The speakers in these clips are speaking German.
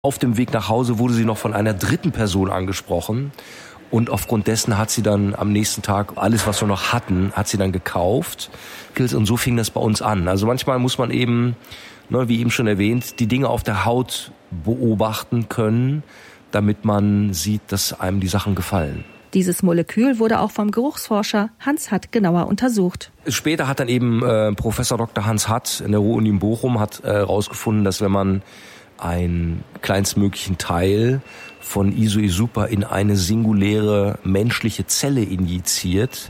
Auf dem Weg nach Hause wurde sie noch von einer dritten Person angesprochen. Und aufgrund dessen hat sie dann am nächsten Tag alles, was wir noch hatten, hat sie dann gekauft. Und so fing das bei uns an. Also manchmal muss man eben, wie eben schon erwähnt, die Dinge auf der Haut beobachten können, damit man sieht, dass einem die Sachen gefallen. Dieses Molekül wurde auch vom Geruchsforscher Hans Hatt genauer untersucht. Später hat dann eben Professor Dr. Hans Hatt in der Ruhr-Uni in Bochum herausgefunden, dass wenn man einen kleinstmöglichen Teil von Isoesuper in eine singuläre menschliche Zelle injiziert,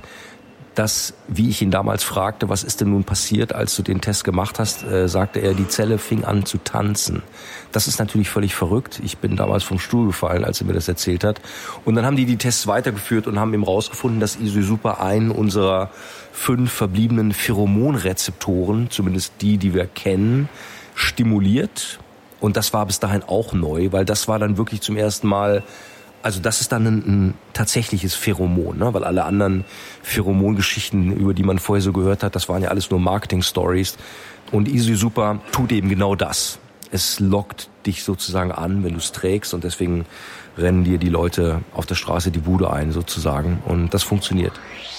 dass, wie ich ihn damals fragte, was ist denn nun passiert, als du den Test gemacht hast, sagte er, die Zelle fing an zu tanzen. Das ist natürlich völlig verrückt. Ich bin damals vom Stuhl gefallen, als er mir das erzählt hat. Und dann haben die Tests weitergeführt und haben eben rausgefunden, dass Isoesuper einen unserer 5 verbliebenen Pheromonrezeptoren, zumindest die wir kennen, stimuliert. Und das war bis dahin auch neu, weil das war dann wirklich zum ersten Mal, also das ist dann ein tatsächliches Pheromon, ne? Weil alle anderen Pheromongeschichten, über die man vorher so gehört hat, das waren ja alles nur Marketing-Stories. Und Isoesuper tut eben genau das. Es lockt dich sozusagen an, wenn du es trägst, und deswegen rennen dir die Leute auf der Straße die Bude ein sozusagen, und das funktioniert.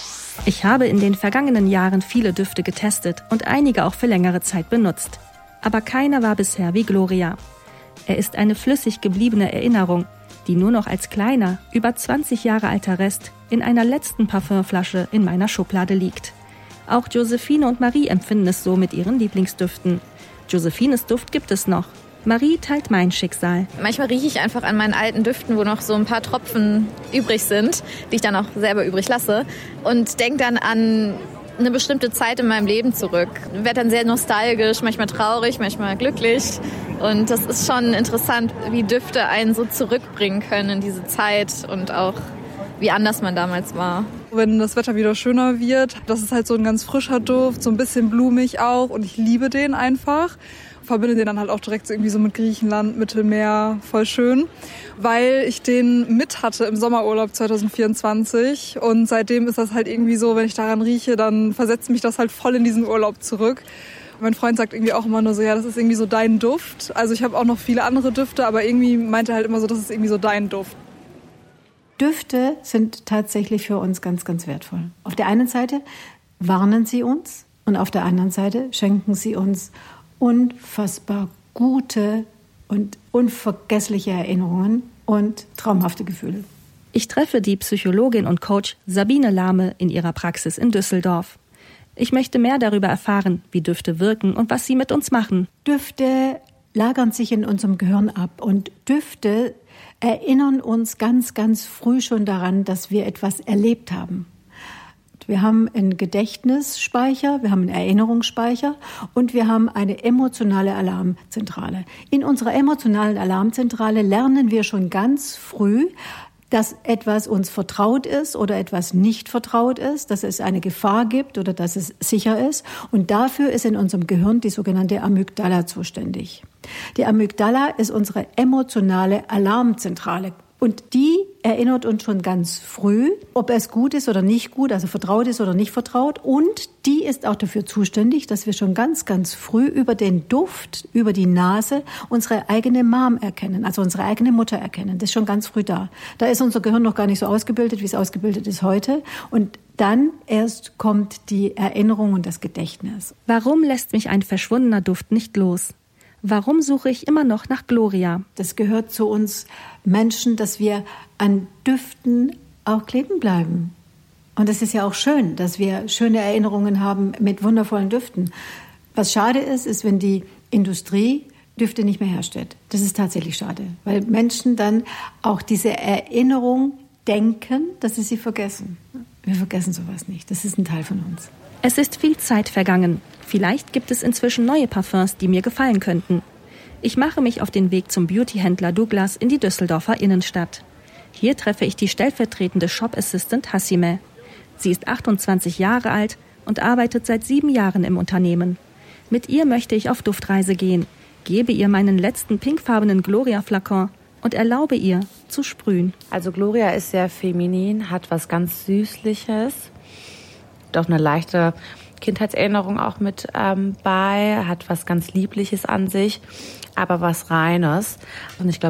Ich habe in den vergangenen Jahren viele Düfte getestet und einige auch für längere Zeit benutzt. Aber keiner war bisher wie Gloria. Er ist eine flüssig gebliebene Erinnerung, die nur noch als kleiner, über 20 Jahre alter Rest in einer letzten Parfümflasche in meiner Schublade liegt. Auch Josephine und Marie empfinden es so mit ihren Lieblingsdüften. Josephines Duft gibt es noch. Marie teilt mein Schicksal. Manchmal rieche ich einfach an meinen alten Düften, wo noch so ein paar Tropfen übrig sind, die ich dann auch selber übrig lasse, und denke dann an eine bestimmte Zeit in meinem Leben zurück. Ich werde dann sehr nostalgisch, manchmal traurig, manchmal glücklich. Und das ist schon interessant, wie Düfte einen so zurückbringen können in diese Zeit und auch wie anders man damals war. Wenn das Wetter wieder schöner wird, das ist halt so ein ganz frischer Duft, so ein bisschen blumig auch, und ich liebe den einfach. Verbinde den dann halt auch direkt irgendwie so mit Griechenland, Mittelmeer, voll schön, weil ich den mit hatte im Sommerurlaub 2024, und seitdem ist das halt irgendwie so, wenn ich daran rieche, dann versetzt mich das halt voll in diesen Urlaub zurück. Mein Freund sagt irgendwie auch immer nur so, ja, das ist irgendwie so dein Duft. Also ich habe auch noch viele andere Düfte, aber irgendwie meint er halt immer so, das ist irgendwie so dein Duft. Düfte sind tatsächlich für uns ganz, ganz wertvoll. Auf der einen Seite warnen sie uns und auf der anderen Seite schenken sie uns unfassbar gute und unvergessliche Erinnerungen und traumhafte Gefühle. Ich treffe die Psychologin und Coach Sabine Lahme in ihrer Praxis in Düsseldorf. Ich möchte mehr darüber erfahren, wie Düfte wirken und was sie mit uns machen. Düfte lagern sich in unserem Gehirn ab, und Düfte erinnern uns ganz, ganz früh schon daran, dass wir etwas erlebt haben. Wir haben einen Gedächtnisspeicher, wir haben einen Erinnerungsspeicher und wir haben eine emotionale Alarmzentrale. In unserer emotionalen Alarmzentrale lernen wir schon ganz früh, dass etwas uns vertraut ist oder etwas nicht vertraut ist, dass es eine Gefahr gibt oder dass es sicher ist. Und dafür ist in unserem Gehirn die sogenannte Amygdala zuständig. Die Amygdala ist unsere emotionale Alarmzentrale. Und die erinnert uns schon ganz früh, ob es gut ist oder nicht gut, also vertraut ist oder nicht vertraut. Und die ist auch dafür zuständig, dass wir schon ganz, ganz früh über den Duft, über die Nase unsere eigene Mom erkennen, also unsere eigene Mutter erkennen. Das ist schon ganz früh da. Da ist unser Gehirn noch gar nicht so ausgebildet, wie es ausgebildet ist heute. Und dann erst kommt die Erinnerung und das Gedächtnis. Warum lässt mich ein verschwundener Duft nicht los? Warum suche ich immer noch nach Gloria? Das gehört zu uns Menschen, dass wir an Düften auch kleben bleiben. Und es ist ja auch schön, dass wir schöne Erinnerungen haben mit wundervollen Düften. Was schade ist, ist, wenn die Industrie Düfte nicht mehr herstellt. Das ist tatsächlich schade, weil Menschen dann auch diese Erinnerung denken, dass sie vergessen. Wir vergessen sowas nicht. Das ist ein Teil von uns. Es ist viel Zeit vergangen. Vielleicht gibt es inzwischen neue Parfums, die mir gefallen könnten. Ich mache mich auf den Weg zum Beautyhändler Douglas in die Düsseldorfer Innenstadt. Hier treffe ich die stellvertretende Shop Assistant Hassime. Sie ist 28 Jahre alt und arbeitet seit 7 Jahren im Unternehmen. Mit ihr möchte ich auf Duftreise gehen, gebe ihr meinen letzten pinkfarbenen Gloria-Flakon und erlaube ihr zu sprühen. Also Gloria ist sehr feminin, hat was ganz Süßliches, doch eine leichte Kindheitserinnerung auch mit bei, hat was ganz Liebliches an sich. aber was Reines. Und ich glaube,